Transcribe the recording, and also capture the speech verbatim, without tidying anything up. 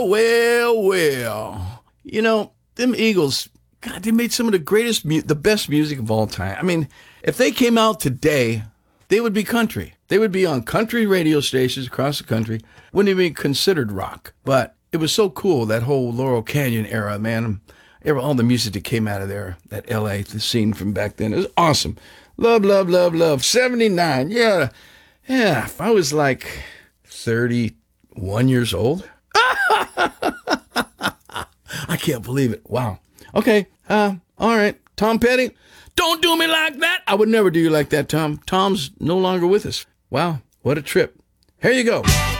Well, well. You know, them Eagles, God, they made some of the greatest, mu- the best music of all time. I mean, if they came out today, they would be country. They would be on country radio stations across the country. Wouldn't even be considered rock. But it was so cool, that whole Laurel Canyon era, man. All the music that came out of there, that L A, the scene from back then, it was awesome. Love, love, love, love. seventy-nine, yeah. Yeah, if I was like thirty-one years old. I can't believe it. Wow. Okay, uh, all right. Tom Petty, don't do me like that. I would never do you like that, Tom. Tom's no longer with us. Wow, what a trip. Here you go.